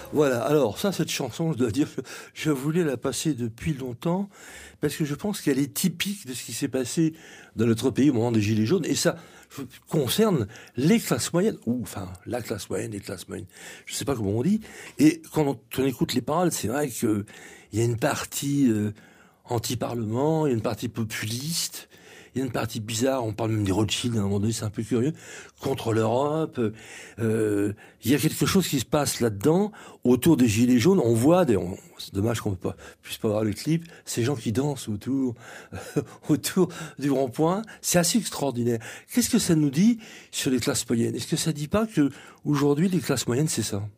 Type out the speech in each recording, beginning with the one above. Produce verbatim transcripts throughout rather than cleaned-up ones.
Voilà, alors ça, cette chanson, je dois dire que je voulais la passer depuis longtemps, parce que je pense qu'elle est typique de ce qui s'est passé dans notre pays au moment des Gilets jaunes, et ça concerne les classes moyennes, ou enfin la classe moyenne, les classes moyennes, je sais pas comment on dit, et quand on, on écoute les paroles, c'est vrai qu'il y a une partie euh, anti-parlement, il y a une partie populiste, il y a une partie bizarre, on parle même des Rothschild à un moment donné, c'est un peu curieux, contre l'Europe. Euh, il y a quelque chose qui se passe là-dedans, autour des Gilets jaunes. On voit, des, on, c'est dommage qu'on ne puisse pas voir le clip, ces gens qui dansent autour, euh, autour du rond-point. C'est assez extraordinaire. Qu'est-ce que ça nous dit sur les classes moyennes? Est-ce que ça ne dit pas que aujourd'hui les classes moyennes, c'est ça?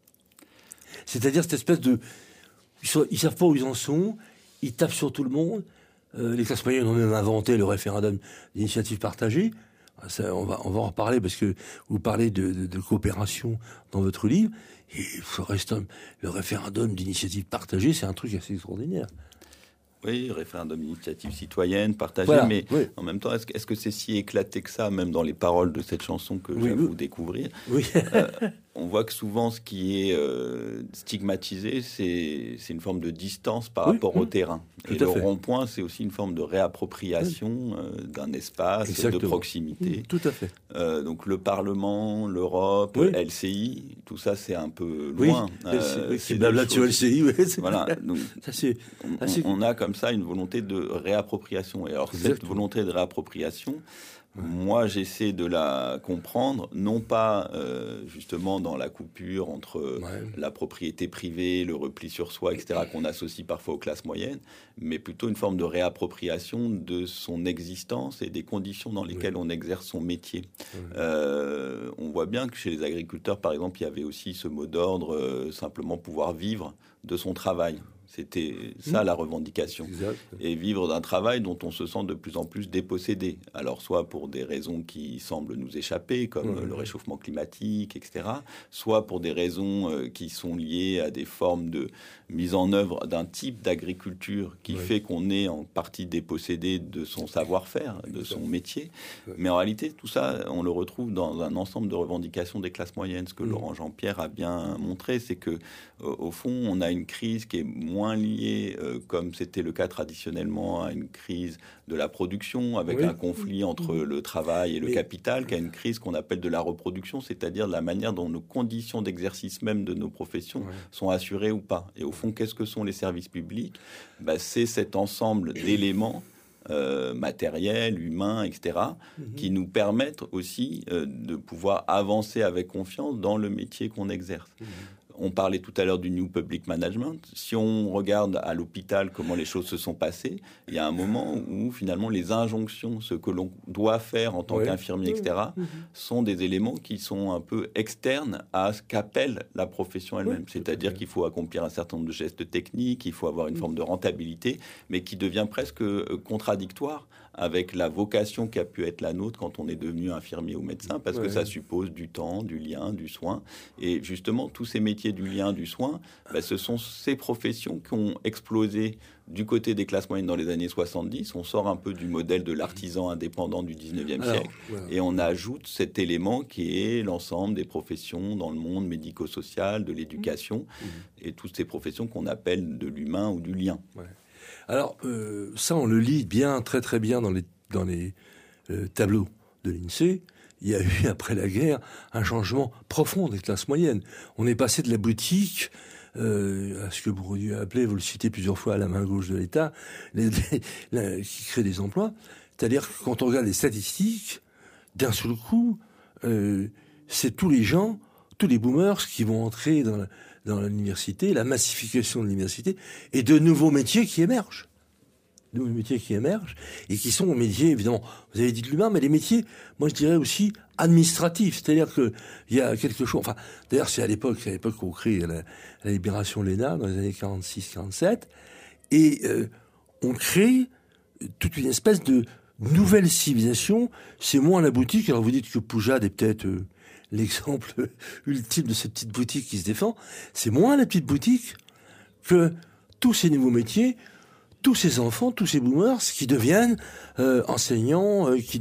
C'est-à-dire cette espèce de... Ils ne savent pas où ils en sont, ils tapent sur tout le monde. Euh, les classes moyennes ont même inventé le référendum d'initiative partagée. Ça, on va, on va en reparler parce que vous parlez de, de, de coopération dans votre livre. Et le, reste, le référendum d'initiative partagée, c'est un truc assez extraordinaire. Oui, référendum d'initiative citoyenne, partagée, voilà, mais oui. En même temps, est-ce, est-ce que c'est si éclaté que ça, même dans les paroles de cette chanson que oui, j'avoue oui. découvrir oui. euh, On voit que souvent, ce qui est euh, stigmatisé, c'est, c'est une forme de distance par oui. rapport oui. au terrain. Tout Et le rond-point, c'est aussi une forme de réappropriation oui. euh, d'un espace Exactement. de proximité. Oui, tout à fait. Euh, donc le Parlement, l'Europe, oui. L C I, tout ça, c'est un peu loin. Oui, euh, c'est, c'est blabla sur L C I. Oui, c'est voilà. Donc, ça, c'est on, assez... on a comme ça une volonté de réappropriation. Et alors, Exactement. cette volonté de réappropriation, ouais. moi, j'essaie de la comprendre, non pas euh, justement dans la coupure entre ouais. la propriété privée, le repli sur soi, et cetera, qu'on associe parfois aux classes moyennes, mais plutôt une forme de réappropriation de son existence et des conditions dans lesquelles ouais. on exerce son métier. Ouais. Euh, on voit bien que chez les agriculteurs, par exemple, il y avait aussi ce mot d'ordre, euh, simplement pouvoir vivre de son travail. C'était ça, mmh. la revendication. Exact. Et vivre d'un travail dont on se sent de plus en plus dépossédé. Alors, soit pour des raisons qui semblent nous échapper, comme mmh. le réchauffement climatique, et cetera, soit pour des raisons euh, qui sont liées à des formes de mise en œuvre d'un type d'agriculture qui oui. fait qu'on est en partie dépossédé de son savoir-faire, de son métier. Oui. Mais en réalité, tout ça, on le retrouve dans un ensemble de revendications des classes moyennes. Ce que mmh. Laurent Jean-Pierre a bien montré, c'est que, au fond, on a une crise qui est moins moins lié, euh, comme c'était le cas traditionnellement, à une crise de la production, avec oui. un conflit entre le travail et le Mais... capital, qu'à une crise qu'on appelle de la reproduction, c'est-à-dire de la manière dont nos conditions d'exercice même de nos professions oui. sont assurées ou pas. Et au fond, qu'est-ce que sont les services publics ? Ben, c'est cet ensemble d'éléments Euh, matériels, humains, et cetera, mm-hmm. qui nous permettent aussi euh, de pouvoir avancer avec confiance dans le métier qu'on exerce. Mm-hmm. On parlait tout à l'heure du New Public Management. Si on regarde à l'hôpital comment les choses se sont passées, il y a un moment où finalement les injonctions, ce que l'on doit faire en tant ouais. qu'infirmier, et cetera, mmh. sont des éléments qui sont un peu externes à ce qu'appelle la profession elle-même. Ouais, C'est-à-dire qu'il faut accomplir un certain nombre de gestes techniques, il faut avoir une mmh. forme de rentabilité, mais qui devient presque contradictoire avec la vocation qui a pu être la nôtre quand on est devenu infirmier ou médecin, parce ouais. que ça suppose du temps, du lien, du soin. Et justement, tous ces métiers du lien, du soin, ben, ce sont ces professions qui ont explosé du côté des classes moyennes dans les années soixante-dix. On sort un peu du modèle de l'artisan indépendant du dix-neuvième Alors, siècle voilà. et on ajoute cet élément qui est l'ensemble des professions dans le monde médico-social, de l'éducation, mmh. et toutes ces professions qu'on appelle de l'humain ou du lien. Ouais. Alors, euh, ça, on le lit bien, très très bien dans les, dans les euh, tableaux de l'INSEE. Il y a eu, après la guerre, un changement profond des classes moyennes. On est passé de la boutique euh, à ce que Bourdieu a appelé, vous le citez plusieurs fois, à la main gauche de l'État, les, les, les, qui crée des emplois. C'est-à-dire que quand on regarde les statistiques, d'un seul coup, euh, c'est tous les gens, tous les boomers qui vont entrer dans la, dans l'université, la massification de l'université, et de nouveaux métiers qui émergent. De nouveaux métiers qui émergent, et qui sont métiers, évidemment, vous avez dit de l'humain, mais les métiers, moi je dirais aussi administratifs. C'est-à-dire qu'il y a quelque chose... Enfin, d'ailleurs, c'est à l'époque, c'est à l'époque qu'on crée la, la libération Lénard, dans les années quarante-six quarante-sept, et euh, on crée toute une espèce de nouvelle civilisation. C'est moins la boutique. Alors vous dites que Poujade est peut-être... Euh, l'exemple ultime de cette petite boutique qui se défend, c'est moins la petite boutique que tous ces nouveaux métiers, tous ces enfants, tous ces boomers qui deviennent euh, enseignants, euh, qui